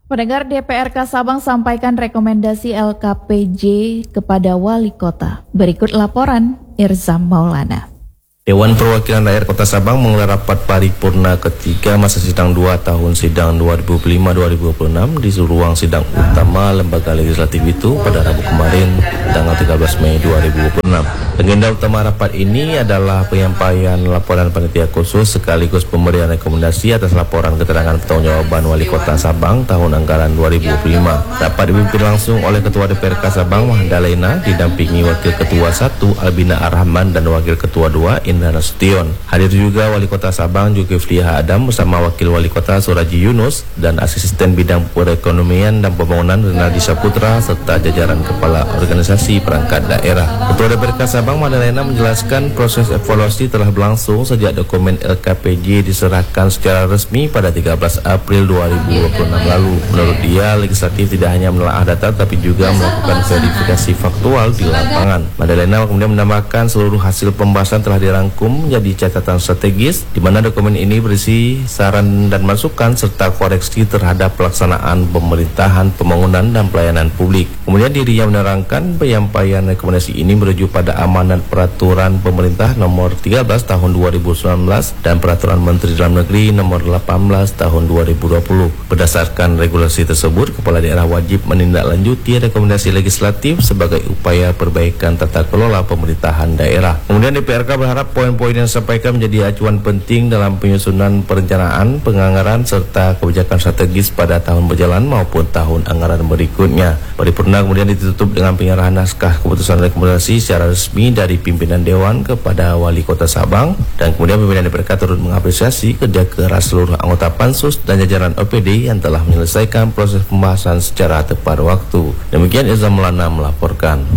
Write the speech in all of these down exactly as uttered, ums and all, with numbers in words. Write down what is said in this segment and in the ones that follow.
Pendengar, D P R K Sabang sampaikan rekomendasi L K P J kepada Wali Kota. Berikut laporan Irzam Maulana. Dewan Perwakilan Rakyat Kota Sabang menggelar rapat paripurna ketiga masa sidang dua tahun sidang dua ribu dua puluh lima dua ribu dua puluh enam di ruang sidang utama Lembaga Legislatif itu pada Rabu kemarin tanggal tiga belas Mei dua ribu dua puluh enam. Agenda utama rapat ini adalah penyampaian laporan panitia khusus sekaligus pemberian rekomendasi atas laporan keterangan pertanggungjawaban Wali Kota Sabang tahun anggaran dua ribu dua puluh lima. Rapat dipimpin langsung oleh Ketua D P R K Sabang Mahdalena didampingi Wakil Ketua satu Albina Ar-Rahman dan Wakil Ketua dua Indra Nasution. Hadir juga Wali Kota Sabang Zulkifli Adam bersama Wakil Wali Kota Suraji Yunus dan Asisten Bidang Perekonomian dan Pembangunan Renaldi Saputra serta jajaran Kepala Organisasi Perangkat Daerah. Ketua D P R K Sabang Mahdalena menjelaskan proses evaluasi telah berlangsung sejak dokumen L K P J diserahkan secara resmi pada tiga belas April dua ribu dua puluh enam lalu. Menurut dia, legislatif tidak hanya menelaah data tapi juga melakukan verifikasi faktual di lapangan. Mahdalena kemudian menambahkan seluruh hasil pembahasan telah dirangkum menjadi catatan strategis di mana dokumen ini berisi saran dan masukan serta koreksi terhadap pelaksanaan pemerintahan, pembangunan dan pelayanan publik. Kemudian dirinya menerangkan penyampaian rekomendasi ini merujuk pada amanat peraturan pemerintah nomor tiga belas tahun dua ribu sembilan belas dan peraturan Menteri Dalam Negeri nomor delapan belas tahun dua ribu dua puluh. Berdasarkan regulasi tersebut, kepala daerah wajib menindaklanjuti rekomendasi legislatif sebagai upaya perbaikan tata kelola pemerintahan daerah. Kemudian D P R K berharap poin-poin yang disampaikan menjadi acuan penting dalam penyusunan perencanaan, penganggaran serta kebijakan strategis pada tahun berjalan maupun tahun anggaran berikutnya. Paripurna kemudian ditutup dengan penyerahan naskah keputusan rekomendasi secara resmi dari pimpinan Dewan kepada Wali Kota Sabang, dan kemudian pimpinan D P R K turut mengapresiasi kerja keras seluruh anggota Pansus dan jajaran O P D yang telah menyelesaikan proses pembahasan secara tepat waktu. Demikian Irzam Maulana melaporkan.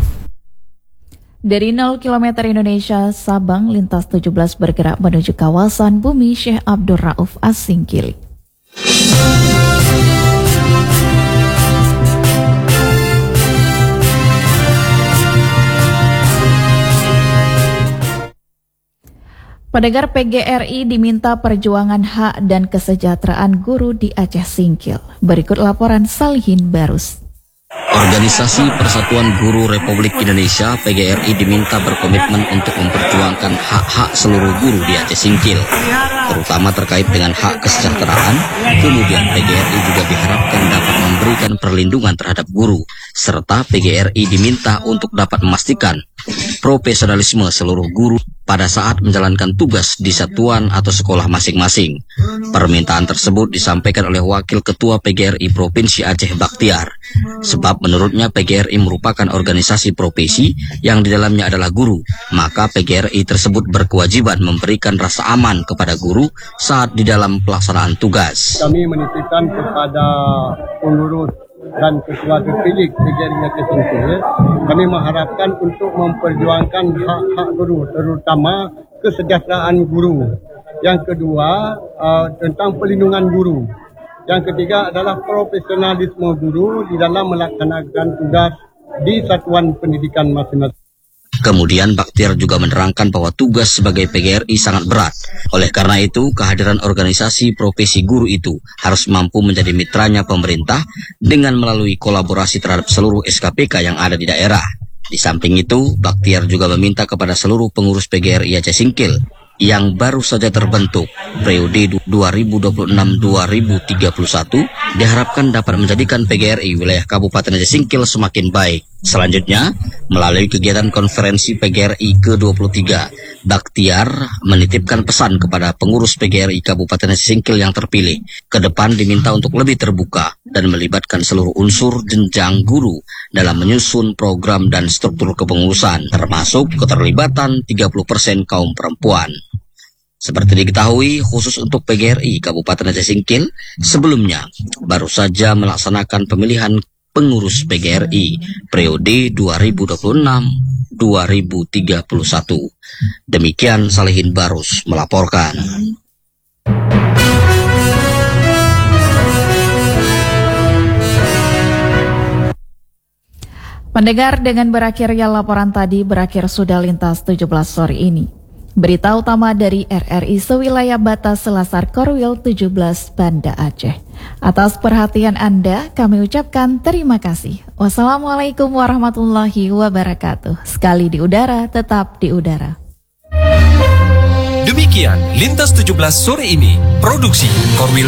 Dari nol kilometer Indonesia, Sabang lintas tujuh belas bergerak menuju kawasan bumi Syekh Abdul Rauf As-Singkili. Pendengar, P G R I diminta perjuangan hak dan kesejahteraan guru di Aceh Singkil. Berikut laporan Salihin Barus. Organisasi Persatuan Guru Republik Indonesia P G R I diminta berkomitmen untuk memperjuangkan hak-hak seluruh guru di Aceh Singkil, terutama terkait dengan hak kesejahteraan. Kemudian P G R I juga diharapkan dapat memberikan perlindungan terhadap guru, serta P G R I diminta untuk dapat memastikan profesionalisme seluruh guru pada saat menjalankan tugas di satuan atau sekolah masing-masing. Permintaan tersebut disampaikan oleh Wakil Ketua P G R I Provinsi Aceh Bakhtiar, sebab menurutnya P G R I merupakan organisasi profesi yang di dalamnya adalah guru, maka P G R I tersebut berkewajiban memberikan rasa aman kepada guru saat di dalam pelaksanaan tugas. Kami menitipkan kepada pengurus dan ketua terpilih P G R I Aceh Singkil, kami mengharapkan untuk memperjuangkan hak-hak guru, terutama kesejahteraan guru. Yang kedua, uh, tentang perlindungan guru. Yang ketiga adalah profesionalisme guru di dalam melaksanakan tugas di satuan pendidikan masing-masing. Kemudian Bakhtiar juga menerangkan bahwa tugas sebagai P G R I sangat berat. Oleh karena itu, kehadiran organisasi profesi guru itu harus mampu menjadi mitranya pemerintah dengan melalui kolaborasi terhadap seluruh S K P K yang ada di daerah. Di samping itu, Bakhtiar juga meminta kepada seluruh pengurus P G R I Aceh Singkil yang baru saja terbentuk periode dua ribu dua puluh enam dua ribu tiga puluh satu diharapkan dapat menjadikan P G R I wilayah Kabupaten Aceh Singkil semakin baik. Selanjutnya, melalui kegiatan konferensi P G R I ke dua puluh tiga, Bakhtiar menitipkan pesan kepada pengurus P G R I Kabupaten Aceh Singkil yang terpilih, ke depan diminta untuk lebih terbuka dan melibatkan seluruh unsur jenjang guru dalam menyusun program dan struktur kepengurusan, termasuk keterlibatan tiga puluh persen kaum perempuan. Seperti diketahui, khusus untuk P G R I Kabupaten Aceh Singkil, sebelumnya baru saja melaksanakan pemilihan pengurus P G R I periode dua ribu dua puluh enam dua ribu tiga puluh satu. Demikian Salihin Barus melaporkan. Pendengar, dengan berakhirnya laporan tadi, berakhir sudah lintas tujuh belas sore ini. Berita utama dari R R I sewilayah batas Selasar Korwil tujuh belas Banda Aceh. Atas perhatian Anda, kami ucapkan terima kasih. Wassalamualaikum warahmatullahi wabarakatuh. Sekali di udara, tetap di udara. Demikian Lintas tujuh belas sore ini. Produksi Korwil